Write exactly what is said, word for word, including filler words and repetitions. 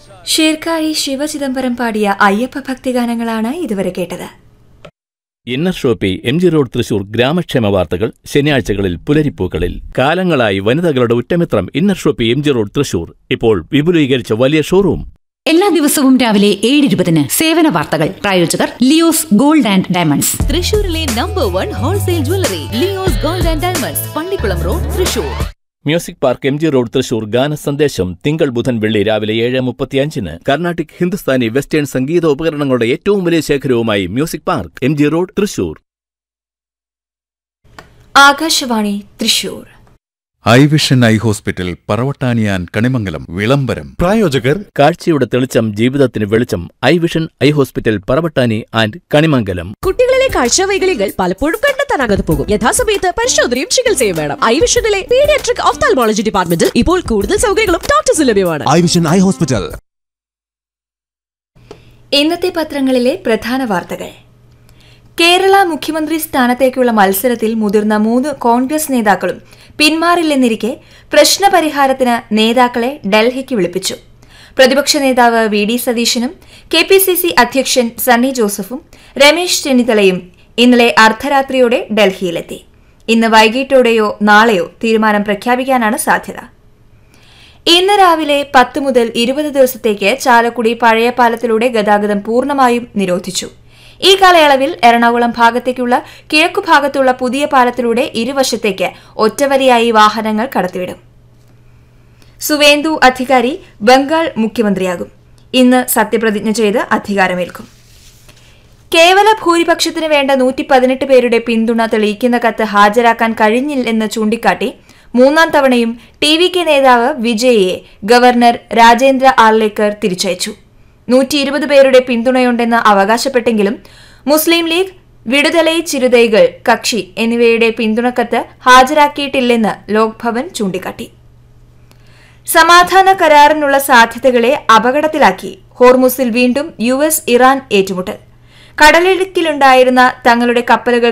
ഷേർക്കാഴി ശിവചിദംബരം പാടിയ അയ്യപ്പ ഭക്തിഗാനങ്ങളാണ് ഇതുവരെ കേട്ടത്. Inner Shopee M G road Thrissur ഗ്രാമക്ഷേമ വാർത്തകൾ ശനിയാഴ്ചകളിൽ പുലരിപ്പൂക്കളിൽ. കാലങ്ങളായി വനിതകളുടെ ഉറ്റമിത്രം inner Shopee M G road Thrissur. ഇപ്പോൾ വിപുലീകരിച്ച വലിയ ഷോറൂം. എല്ലാ ദിവസവും രാവിലെ ഏഴ് ഇരുപതിന് സേവന വാർത്തകൾ. പ്രായോജകർ ലിയോസ് ഗോൾഡ് ആൻഡ് ഡയമണ്ട്സ്, തൃശൂരിലെ number one wholesale jewellery Leo's gold and diamonds, Pallikkulam road, Thrissur. Music park M G road Thrissur ഗാന സന്ദേശം തിങ്കൾ ബുധൻ വെള്ളി രാവിലെ ഏഴ് മുപ്പത്തിയഞ്ചിന്. കർണാട്ടിക് ഹിന്ദുസ്ഥാനി വെസ്റ്റേൺ സംഗീത ഉപകരണങ്ങളുടെ ഏറ്റവും വലിയ ശേഖരവുമായി music park M G road Thrissur. Akashvani Thrissur. I vision eye hospital പറവട്ടാനിയാൻ Kanimangalam വിളംബരം. പ്രായോജകർ കാഴ്ചയുടെ തെളിച്ചം ജീവിതത്തിന് വെളിച്ചം. I vision eye hospital Paravattani and Kanimangalam. കുട്ടികളിലെ കാഴ്ചവൈകല്യങ്ങൾ പലപ്പോഴും കണ്ടെത്താനാകാതെ പോകും. യഥാസമയത്ത് പരിശോധനയും ചികിത്സയും വേണം. ഐ വിഷനിലെ പീഡിയാട്രിക് ഓഫ്താൽമോളജി ഡിപ്പാർട്ട്മെന്റിൽ ഇപ്പോൾ കൂടുതൽ സൗകര്യങ്ങളും ഡോക്ടേഴ്സും ലഭ്യമാണ്. I vision eye hospital. ഇന്നത്തെ പത്രങ്ങളിലെ പ്രധാന വാർത്തകൾ. കേരള മുഖ്യമന്ത്രി സ്ഥാനത്തേക്കുള്ള മത്സരത്തിൽ മുതിർന്ന മൂന്ന് കോൺഗ്രസ് നേതാക്കളും പിന്മാറില്ലെന്നിരിക്കെ പ്രശ്നപരിഹാരത്തിന് നേതാക്കളെ ഡൽഹിക്ക് വിളിപ്പിച്ചു. പ്രതിപക്ഷ നേതാവ് വി ഡി സതീശനും കെ പി സി സി അധ്യക്ഷൻ സണ്ണി ജോസഫും രമേശ് ചെന്നിത്തലയും ഇന്നലെ അർദ്ധരാത്രിയോടെ ഡൽഹിയിലെത്തി. ഇന്ന് വൈകിട്ടോടെയോ നാളെയോ തീരുമാനം പ്രഖ്യാപിക്കാനാണ് സാധ്യത. ഇന്ന് രാവിലെ പത്ത് മുതൽ ഇരുപത് ദിവസത്തേക്ക് ചാലക്കുടി പഴയ പാലത്തിലൂടെ ഗതാഗതം പൂർണ്ണമായും നിരോധിച്ചു. ഈ കാലയളവിൽ എറണാകുളം ഭാഗത്തേക്കുള്ള കിഴക്കുഭാഗത്തുള്ള പുതിയ പാലത്തിലൂടെ ഇരുവശത്തേക്ക് ഒറ്റവരിയായി വാഹനങ്ങൾ കടത്തിവിടും. സുവേന്ദു അധികാരി ബംഗാൾ മുഖ്യമന്ത്രിയാകും. ഇന്ന് സത്യപ്രതിജ്ഞ ചെയ്ത് അധികാരമേൽക്കും. കേവല ഭൂരിപക്ഷത്തിന് വേണ്ട നൂറ്റി പതിനെട്ട് പേരുടെ പിന്തുണ തെളിയിക്കുന്ന കത്ത് ഹാജരാക്കാൻ കഴിഞ്ഞില്ലെന്ന് ചൂണ്ടിക്കാട്ടി മൂന്നാം തവണയും ടി വി കെ നേതാവ് വിജയയെ ഗവർണർ രാജേന്ദ്ര ആർലേക്കർ തിരിച്ചയച്ചു. നൂറ്റി ഇരുപത് പേരുടെ പിന്തുണയുണ്ടെന്ന് അവകാശപ്പെട്ടെങ്കിലും മുസ്ലിം ലീഗ്, വിടുതലൈ ചിരുതൈകൾ കക്ഷി എന്നിവയുടെ പിന്തുണക്കത്ത് ഹാജരാക്കിയിട്ടില്ലെന്ന് ലോക്ഭവൻ ചൂണ്ടിക്കാട്ടി. സമാധാന കരാറിനുള്ള സാധ്യതകളെ അപകടത്തിലാക്കി ഹോർമുസിൽ വീണ്ടും യു എസ് ഇറാൻ ഏറ്റുമുട്ടൽ. കടലിടുക്കിലുണ്ടായിരുന്ന തങ്ങളുടെ കപ്പലുകൾ